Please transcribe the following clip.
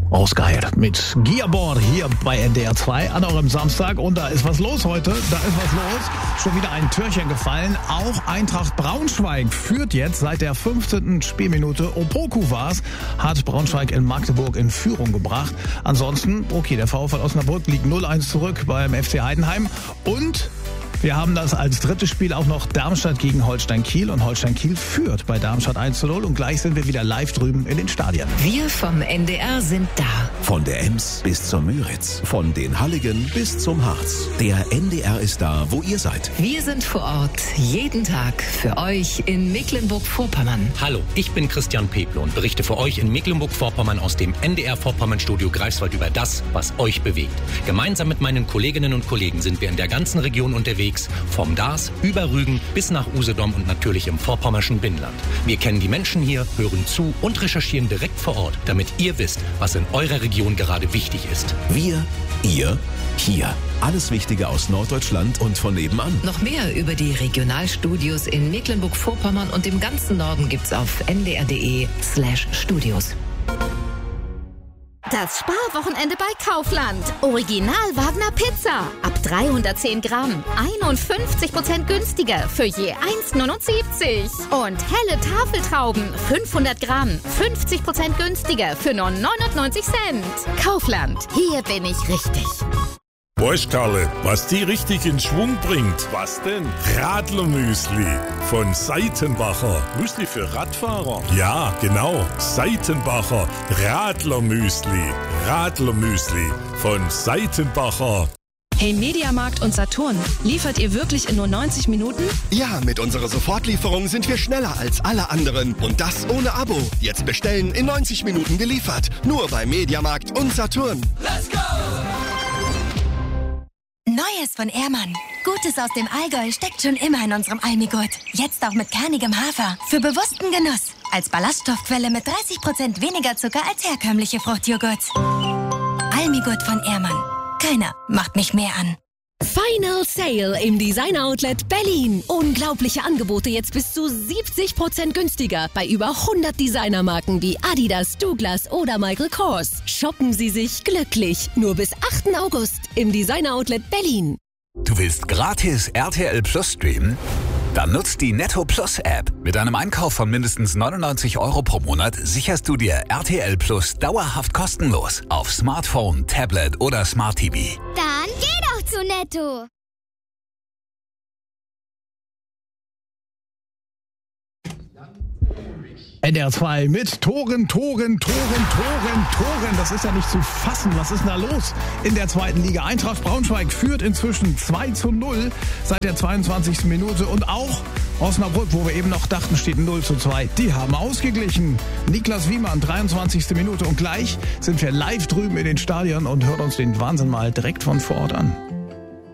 Ausgeheilt mit Gearboard hier bei NDR 2 an eurem Samstag. Und da ist was los heute. Da ist was los. Schon wieder ein Türchen gefallen. Auch Eintracht Braunschweig führt jetzt seit der 15. Spielminute. Opoku war's, hat Braunschweig in Magdeburg in Führung gebracht. Ansonsten, okay, der VfL Osnabrück liegt 0-1 zurück beim FC Heidenheim. Und wir haben das als drittes Spiel auch noch Darmstadt gegen Holstein Kiel. Und Holstein Kiel führt bei Darmstadt 1-0. Und gleich sind wir wieder live drüben in den Stadien. Wir vom NDR sind da. Von der Ems bis zur Müritz, von den Halligen bis zum Harz. Der NDR ist da, wo ihr seid. Wir sind vor Ort, jeden Tag für euch in Mecklenburg-Vorpommern. Hallo, ich bin Christian Peple und berichte für euch in Mecklenburg-Vorpommern aus dem NDR-Vorpommern-Studio Greifswald über das, was euch bewegt. Gemeinsam mit meinen Kolleginnen und Kollegen sind wir in der ganzen Region unterwegs, vom Dars über Rügen bis nach Usedom und natürlich im vorpommerschen Binnenland. Wir kennen die Menschen hier, hören zu und recherchieren direkt vor Ort, damit ihr wisst, was in eurer Region gerade wichtig ist. Wir, ihr, hier. Alles Wichtige aus Norddeutschland und von nebenan. Noch mehr über die Regionalstudios in Mecklenburg-Vorpommern und im ganzen Norden gibt's auf ndr.de/studios. Das Sparwochenende bei Kaufland. Original Wagner Pizza. Ab 310 Gramm. 51% günstiger für je 1,79. Und helle Tafeltrauben. 500 Gramm. 50% günstiger für nur 99 Cent. Kaufland. Hier bin ich richtig. Weißt Karle, was die richtig in Schwung bringt? Was denn? Radlermüsli von Seitenbacher. Müsli für Radfahrer? Ja, genau. Seitenbacher Radlermüsli. Radlermüsli von Seitenbacher. Hey Mediamarkt und Saturn, liefert ihr wirklich in nur 90 Minuten? Ja, mit unserer Sofortlieferung sind wir schneller als alle anderen. Und das ohne Abo. Jetzt bestellen, in 90 Minuten geliefert. Nur bei Mediamarkt und Saturn. Let's go! Neues von Ehrmann. Gutes aus dem Allgäu steckt schon immer in unserem Almigurt. Jetzt auch mit kernigem Hafer. Für bewussten Genuss. Als Ballaststoffquelle mit 30% weniger Zucker als herkömmliche Fruchtjoghurts. Almigurt von Ehrmann. Keiner macht mich mehr an. Final Sale im Designer Outlet Berlin. Unglaubliche Angebote jetzt bis zu 70% günstiger bei über 100 Designermarken wie Adidas, Douglas oder Michael Kors. Shoppen Sie sich glücklich. Nur bis 8. August im Designer Outlet Berlin. Du willst gratis RTL Plus streamen? Dann nutzt die Netto Plus App. Mit einem Einkauf von mindestens 99 € pro Monat sicherst du dir RTL Plus dauerhaft kostenlos auf Smartphone, Tablet oder Smart TV. Dann geh doch zu Netto. NDR 2 mit Toren. Das ist ja nicht zu fassen. Was ist denn da los in der zweiten Liga? Eintracht Braunschweig führt inzwischen 2-0 seit der 22. Minute. Und auch Osnabrück, wo wir eben noch dachten, steht 0-2. Die haben ausgeglichen. Niklas Wiemann, 23. Minute. Und gleich sind wir live drüben in den Stadien und hören uns den Wahnsinn mal direkt von vor Ort an.